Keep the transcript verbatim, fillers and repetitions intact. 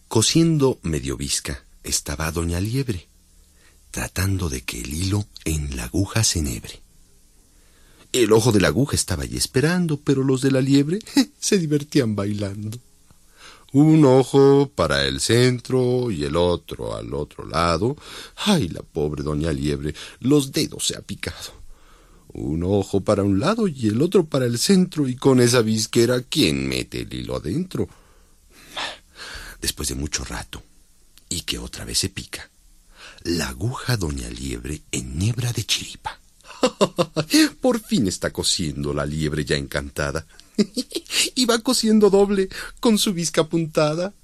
Cosiendo medio visca estaba doña Liebre, tratando de que el hilo en la aguja se enhebre. El ojo de la aguja estaba allí esperando, pero los de la liebre se divertían bailando. Un ojo para el centro y el otro al otro lado. ¡Ay, la pobre doña Liebre! Los dedos se ha picado. Un ojo para un lado y el otro para el centro, y con esa visquera, ¿quién mete el hilo adentro? Después de mucho rato, y que otra vez se pica, la aguja doña Liebre enhebra de chiripa. Por fin está cosiendo la liebre ya encantada. Y va cosiendo doble con su visca apuntada.